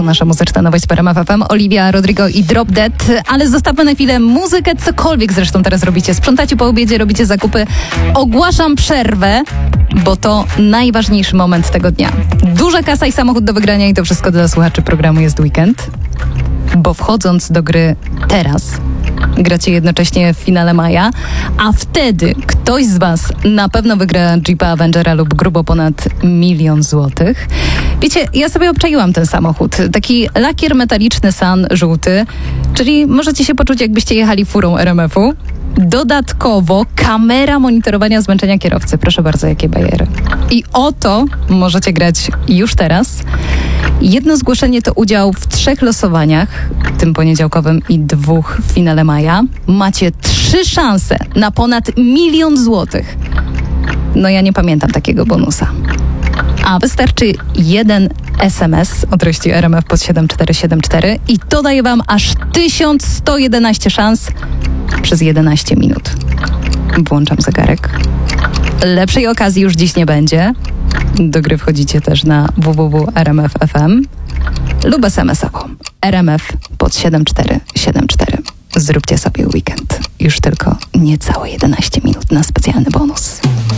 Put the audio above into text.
nasza muzyczna nowość w RMF FM. Olivia Rodrigo i Drop Dead. Ale zostawmy na chwilę muzykę, cokolwiek zresztą teraz robicie. Sprzątacie po obiedzie, robicie zakupy. Ogłaszam przerwę, bo to najważniejszy moment tego dnia. Duża kasa i samochód do wygrania i to wszystko dla słuchaczy programu Jest Weekend. Bo wchodząc do gry teraz, gracie jednocześnie w finale maja, a wtedy ktoś z was na pewno wygra Jeepa Avengera lub grubo ponad 1 000 000 złotych. Wiecie, ja sobie obczaiłam ten samochód. Taki lakier metaliczny San żółty, czyli możecie się poczuć, jakbyście jechali furą RMF-u. Dodatkowo kamera monitorowania zmęczenia kierowcy. Proszę bardzo, jakie bajery. I o to możecie grać już teraz. Jedno zgłoszenie to udział w 3 losowaniach, tym poniedziałkowym i 2 w finale maja. Macie 3 szanse na ponad 1 000 000 złotych. No ja nie pamiętam takiego bonusa. A wystarczy 1 SMS o treści RMF pod 7474 i to daje wam aż 1111 szans przez 11 minut. Włączam zegarek. Lepszej okazji już dziś nie będzie. Do gry wchodzicie też na www.rmf.fm lub SMS-owo RMF pod 7474. Zróbcie sobie weekend. Już tylko niecałe 11 minut na specjalny bonus.